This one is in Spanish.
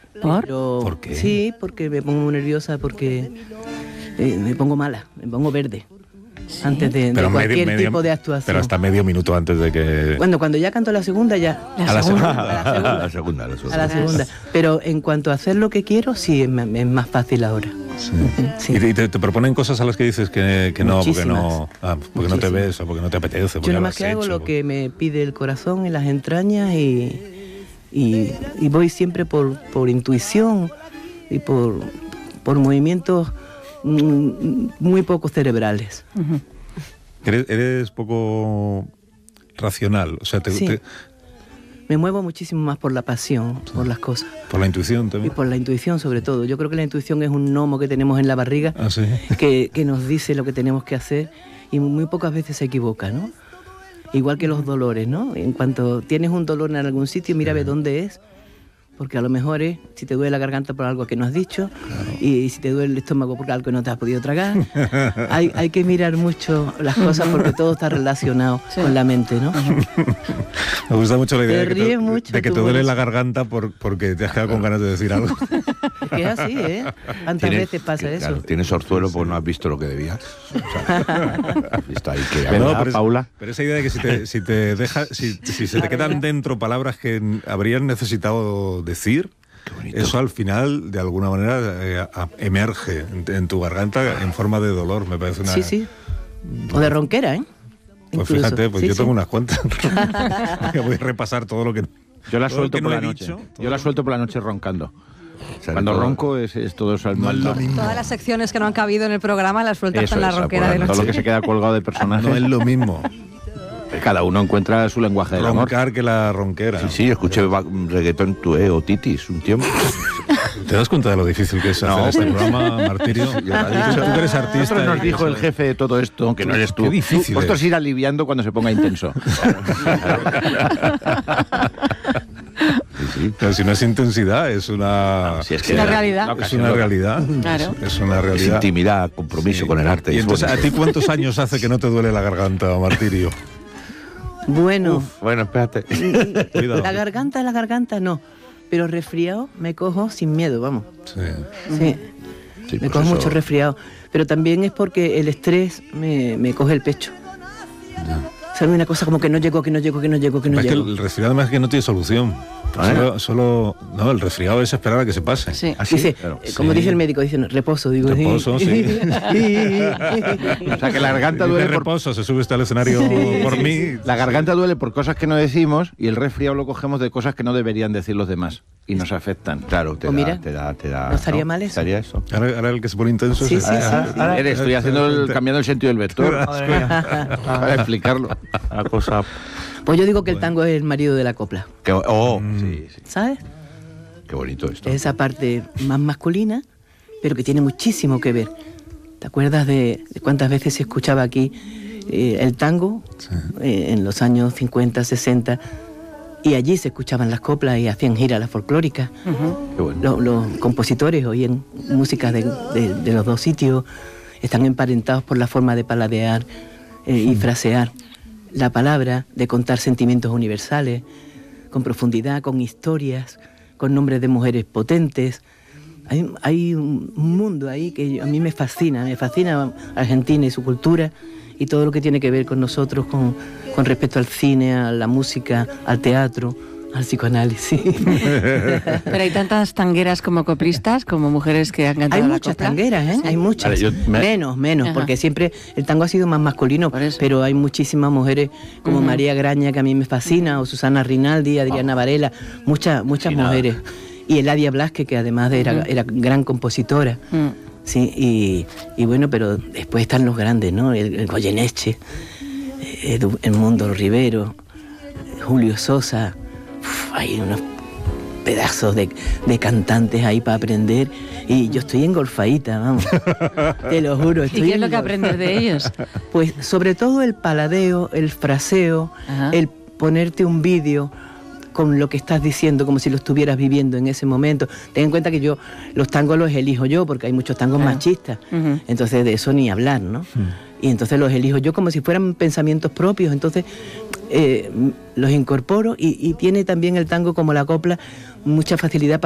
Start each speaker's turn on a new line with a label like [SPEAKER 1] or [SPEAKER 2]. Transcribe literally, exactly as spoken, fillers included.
[SPEAKER 1] ¿Por?
[SPEAKER 2] Pero,
[SPEAKER 3] ¿Por qué?
[SPEAKER 2] Sí, porque me pongo muy nerviosa, porque eh, me pongo mala, me pongo verde. ¿Sí? Antes de, de cualquier
[SPEAKER 3] medio,
[SPEAKER 2] tipo de actuación.
[SPEAKER 3] Pero hasta medio minuto antes de que...
[SPEAKER 2] Bueno, cuando ya canto la segunda, ya.
[SPEAKER 1] La
[SPEAKER 3] a la
[SPEAKER 1] segunda.
[SPEAKER 3] segunda.
[SPEAKER 4] A la segunda, a la segunda.
[SPEAKER 2] A la segunda. Pero en cuanto a hacer lo que quiero, sí, es, es más fácil ahora.
[SPEAKER 3] Sí.
[SPEAKER 2] Sí.
[SPEAKER 3] ¿Y te, te proponen cosas a las que dices que, que no, porque no, ah, porque no te
[SPEAKER 2] Muchísimas.
[SPEAKER 3] ves o porque no te apetece?
[SPEAKER 2] Yo nada más que hago lo que me pide el corazón y las entrañas y, y, y voy siempre por, por intuición y por, por movimientos mm, muy poco cerebrales.
[SPEAKER 1] Uh-huh.
[SPEAKER 3] ¿Eres, eres poco racional? O sea, te,
[SPEAKER 2] Sí.
[SPEAKER 3] te,
[SPEAKER 2] Me muevo muchísimo más por la pasión, por las cosas.
[SPEAKER 3] por la intuición
[SPEAKER 2] Y
[SPEAKER 3] también.
[SPEAKER 2] por la intuición sobre todo. Yo creo que la intuición es un gnomo que tenemos en la barriga
[SPEAKER 3] Ah, sí.
[SPEAKER 2] que, que nos dice lo que tenemos que hacer y muy pocas veces se equivoca, ¿no? Igual que los dolores, ¿no? En cuanto tienes un dolor en algún sitio, mira a ver dónde es, porque a lo mejor es si te duele la garganta por algo que no has dicho, claro. y si te duele el estómago por algo que no te has podido tragar. hay, hay que mirar mucho las cosas porque todo está relacionado sí. con la mente, ¿no?
[SPEAKER 3] Me gusta mucho la idea
[SPEAKER 2] te
[SPEAKER 3] de que, te,
[SPEAKER 2] mucho,
[SPEAKER 3] de que te duele la garganta por, porque te has quedado con ganas de decir algo.
[SPEAKER 2] Es que es así, ¿eh? ¿Cuántas veces pasa eso?
[SPEAKER 4] Claro, tienes orzuelo porque no has visto lo que debías. O sea, has visto ahí que
[SPEAKER 3] pero,
[SPEAKER 4] ¿verdad,
[SPEAKER 3] pero,
[SPEAKER 4] Paula?
[SPEAKER 3] Pero esa idea de que si te, si te deja, si, si se te quedan dentro palabras que habrían necesitado decir, eso al final de alguna manera eh, a, emerge en, en tu garganta en forma de dolor, me parece una...
[SPEAKER 2] Sí, sí. O de ronquera, ¿eh?
[SPEAKER 3] Pues
[SPEAKER 2] Incluso.
[SPEAKER 3] fíjate, pues
[SPEAKER 2] sí,
[SPEAKER 3] yo
[SPEAKER 2] sí.
[SPEAKER 3] tengo unas cuantas. Voy a repasar todo lo que...
[SPEAKER 5] Yo la suelto
[SPEAKER 3] no
[SPEAKER 5] por la
[SPEAKER 3] he
[SPEAKER 5] noche.
[SPEAKER 3] dicho,
[SPEAKER 5] Yo la suelto por la noche roncando.
[SPEAKER 4] O sea,
[SPEAKER 5] Cuando
[SPEAKER 4] todo,
[SPEAKER 5] ronco es, es todo eso al
[SPEAKER 3] no es lo mismo.
[SPEAKER 6] Todas las secciones que no han cabido en el programa las sueltas
[SPEAKER 5] Eso
[SPEAKER 6] en la
[SPEAKER 5] es,
[SPEAKER 6] ronquera de
[SPEAKER 5] todo
[SPEAKER 6] noche.
[SPEAKER 5] lo que se queda colgado de personajes.
[SPEAKER 3] No es lo mismo
[SPEAKER 5] Cada uno encuentra su lenguaje del amor.
[SPEAKER 3] roncar que la ronquera.
[SPEAKER 4] Sí, sí, yo escuché reggaetón tué o titis un tiempo.
[SPEAKER 3] ¿Te das cuenta de lo difícil que es hacer
[SPEAKER 4] No.
[SPEAKER 3] este programa, Martirio?
[SPEAKER 4] Yo lo he dicho.
[SPEAKER 3] Tú que eres artista.
[SPEAKER 5] Nosotros nos
[SPEAKER 3] y
[SPEAKER 5] dijo
[SPEAKER 3] que
[SPEAKER 5] el
[SPEAKER 3] sabes-
[SPEAKER 5] jefe de todo esto, que no eres tú.
[SPEAKER 3] Qué difícil
[SPEAKER 5] Tú, vosotros
[SPEAKER 3] es.
[SPEAKER 5] ir aliviando cuando se ponga intenso.
[SPEAKER 4] Sí, sí.
[SPEAKER 3] Pero si no es intensidad, es una...
[SPEAKER 4] Si es
[SPEAKER 6] Es una realidad.
[SPEAKER 3] Es una realidad.
[SPEAKER 1] Claro.
[SPEAKER 3] Es, es una
[SPEAKER 4] Es
[SPEAKER 3] realidad.
[SPEAKER 4] intimidad, compromiso
[SPEAKER 3] Sí.
[SPEAKER 4] con el arte.
[SPEAKER 3] Y
[SPEAKER 4] es
[SPEAKER 3] entonces, ¿a
[SPEAKER 4] bonito.
[SPEAKER 3] ti cuántos años hace que no te duele la garganta, Martirio?
[SPEAKER 2] Bueno,
[SPEAKER 4] Bueno, espérate.
[SPEAKER 3] Cuidado.
[SPEAKER 2] la garganta, la garganta no. Pero resfriado me cojo sin miedo, vamos.
[SPEAKER 3] Sí.
[SPEAKER 2] Sí.
[SPEAKER 4] Sí,
[SPEAKER 2] me
[SPEAKER 4] pues
[SPEAKER 2] cojo
[SPEAKER 4] eso-
[SPEAKER 2] mucho resfriado. Pero también es porque el estrés me, me coge el pecho. ¿Sabes? Una cosa como que no llegó, que no llegó, que no llegó, que no
[SPEAKER 3] Es que
[SPEAKER 2] llegó.
[SPEAKER 3] el resfriado además es que no tiene solución.
[SPEAKER 4] ¿Ah,
[SPEAKER 3] Solo, solo- no, el resfriado es esperar a que se pase.
[SPEAKER 1] Sí.
[SPEAKER 4] ¿Ah, sí?
[SPEAKER 2] Dice,
[SPEAKER 4] Claro.
[SPEAKER 2] eh, como
[SPEAKER 3] Sí.
[SPEAKER 2] dice el médico, dice, no, reposo, digo.
[SPEAKER 3] Reposo, sí.
[SPEAKER 5] O sea, que la garganta
[SPEAKER 3] Dice
[SPEAKER 5] duele por,
[SPEAKER 3] reposo, se sube este al escenario por mí.
[SPEAKER 5] la garganta duele por cosas que no decimos y el resfriado lo cogemos de cosas que no deberían decir los demás y nos afectan.
[SPEAKER 4] Claro, te
[SPEAKER 2] O
[SPEAKER 4] da,
[SPEAKER 2] mira,
[SPEAKER 4] te da, te da.
[SPEAKER 2] ¿no estaría mal eso?
[SPEAKER 4] Estaría eso.
[SPEAKER 3] Ahora, ahora el que se pone intenso
[SPEAKER 2] Sí,
[SPEAKER 3] es
[SPEAKER 2] sí,
[SPEAKER 3] este.
[SPEAKER 2] sí, sí.
[SPEAKER 5] Ahora estoy haciendo el, cambiando el sentido del vector para explicarlo.
[SPEAKER 4] Una cosa.
[SPEAKER 2] Pues yo digo que el tango es el marido de la copla,
[SPEAKER 4] Que, oh, sí, sí.
[SPEAKER 2] ¿sabes?
[SPEAKER 4] Qué bonito esto.
[SPEAKER 2] Es esa parte más masculina, pero que tiene muchísimo que ver. ¿Te acuerdas de, de cuántas veces se escuchaba aquí eh, el tango
[SPEAKER 3] Sí.
[SPEAKER 2] eh, en los años cincuenta, sesenta? Y allí se escuchaban las coplas y hacían giras las folclóricas.
[SPEAKER 1] Uh-huh.
[SPEAKER 4] Qué bueno.
[SPEAKER 2] Los, los compositores oían música de, de- de los dos sitios, están emparentados por la forma de paladear eh, y frasear la palabra, de contar sentimientos universales, con profundidad, con historias, con nombres de mujeres potentes. Hay, hay un mundo ahí que yo- a mí me fascina, me fascina Argentina y su cultura y todo lo que tiene que ver con nosotros, con, con respecto al cine, a la música, al teatro, al psicoanálisis.
[SPEAKER 1] Pero hay tantas tangueras como coplistas, como mujeres que han cantado
[SPEAKER 2] Hay
[SPEAKER 1] la
[SPEAKER 2] muchas
[SPEAKER 1] copla.
[SPEAKER 2] tangueras, ¿eh? Hay muchas.
[SPEAKER 5] Vale, yo me-
[SPEAKER 2] Menos, menos,
[SPEAKER 1] Ajá.
[SPEAKER 2] porque siempre el tango ha sido más masculino,
[SPEAKER 1] Por eso.
[SPEAKER 2] pero hay muchísimas mujeres como
[SPEAKER 1] Ujú.
[SPEAKER 2] María Graña, que a mí me fascina, o Susana Rinaldi, Adriana Varela, muchas, muchas
[SPEAKER 4] Sí, nada.
[SPEAKER 2] mujeres. Y Eladia Blasque, que además de era,
[SPEAKER 1] Ujú.
[SPEAKER 2] era gran compositora.
[SPEAKER 1] Mm.
[SPEAKER 2] Sí, y, y bueno, pero después están los grandes, ¿no? El, el Goyeneche, eh, Edu- Edmundo Rivero, Julio Sosa. Uf, hay unos pedazos de, de cantantes ahí para aprender. Y yo estoy engolfadita, vamos. Te lo juro.
[SPEAKER 1] ¿Y
[SPEAKER 2] Estoy
[SPEAKER 1] qué es lo que
[SPEAKER 2] engolfada.
[SPEAKER 1] aprendes de ellos?
[SPEAKER 2] Pues sobre todo el paladeo, el fraseo,
[SPEAKER 1] Ajá.
[SPEAKER 2] el ponerte un vídeo con lo que estás diciendo, como si lo estuvieras viviendo en ese momento. Ten en cuenta que yo los tangos los elijo yo, porque hay muchos tangos
[SPEAKER 1] Claro.
[SPEAKER 2] machistas.
[SPEAKER 1] Ujú.
[SPEAKER 2] Entonces de eso ni hablar, ¿no? Y entonces los elijo yo como si fueran pensamientos propios. Entonces eh, los incorporo y, y tiene también el tango, como la copla, mucha facilidad para